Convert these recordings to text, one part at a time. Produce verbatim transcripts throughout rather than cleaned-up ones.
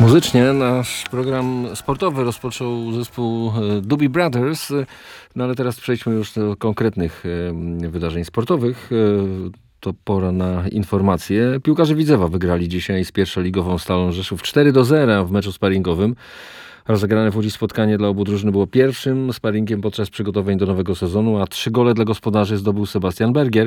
Muzycznie nasz program sportowy rozpoczął zespół Doobie Brothers, no ale teraz przejdźmy już do konkretnych wydarzeń sportowych. To pora na informacje. Piłkarze Widzewa wygrali dzisiaj z pierwszoligową Stalą Rzeszów cztery do zera w meczu sparingowym. Rozegrane w Łodzi spotkanie dla obu drużyn było pierwszym sparingiem podczas przygotowań do nowego sezonu, a trzy gole dla gospodarzy zdobył Sebastian Bergier.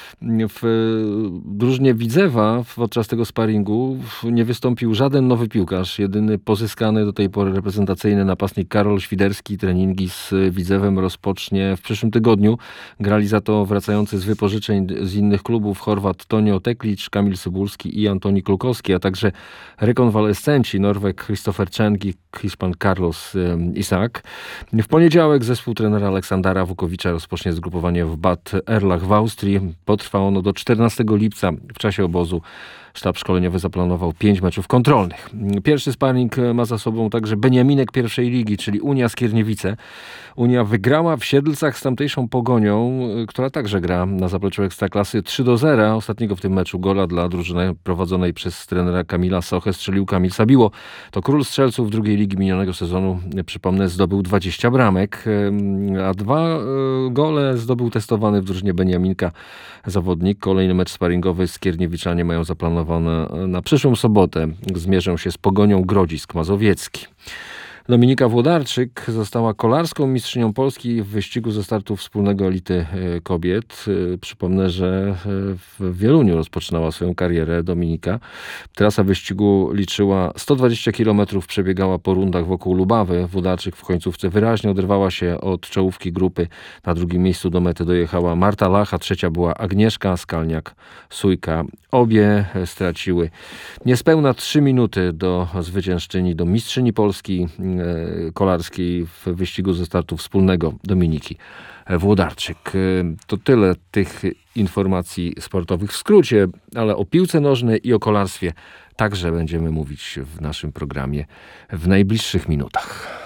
W drużynie Widzewa podczas tego sparingu nie wystąpił żaden nowy piłkarz. Jedyny pozyskany do tej pory reprezentacyjny napastnik Karol Świderski treningi z Widzewem rozpocznie w przyszłym tygodniu. Grali za to wracający z wypożyczeń z innych klubów Chorwat Tonio Teklicz, Kamil Cybulski i Antoni Klukowski, a także rekonwalescenci Norweg Christopher Czeng i Hiszpan Carlos Isak. W poniedziałek zespół trenera Aleksandra Wukowicza rozpocznie zgrupowanie w Bad Erlach w Austrii. Potrwa ono do czternastego lipca. W czasie obozu sztab szkoleniowy zaplanował pięć meczów kontrolnych. Pierwszy sparring ma za sobą także Beniaminek pierwszej ligi, czyli Unia Skierniewice. Unia wygrała w Siedlcach z tamtejszą Pogonią, która także gra na zapleczu Ekstraklasy trzy do zera. Ostatniego w tym meczu gola dla drużyny prowadzonej przez trenera Kamila Sochę strzelił Kamil Sabiło. To król strzelców drugiej ligi minionego sezonu, przypomnę, zdobył dwadzieścia bramek, a dwa gole zdobył testowany w drużynie Beniaminka zawodnik. Kolejny mecz sparingowy Skierniewiczanie mają zaplanowane na przyszłą sobotę. Zmierzą się z Pogonią Grodzisk Mazowiecki. Dominika Włodarczyk została kolarską mistrzynią Polski w wyścigu ze startu wspólnego elity kobiet. Przypomnę, że w Wieluniu rozpoczynała swoją karierę Dominika. Trasa wyścigu liczyła sto dwadzieścia kilometrów, przebiegała po rundach wokół Lubawy. Włodarczyk w końcówce wyraźnie oderwała się od czołówki grupy. Na drugim miejscu do mety dojechała Marta Lach, a trzecia była Agnieszka Skalniak-Sujka. Obie straciły niespełna trzy minuty do zwyciężczyni, do mistrzyni Polski kolarskiej w wyścigu ze startu wspólnego Dominiki Włodarczyk. To tyle tych informacji sportowych w skrócie, ale o piłce nożnej i o kolarstwie także będziemy mówić w naszym programie w najbliższych minutach.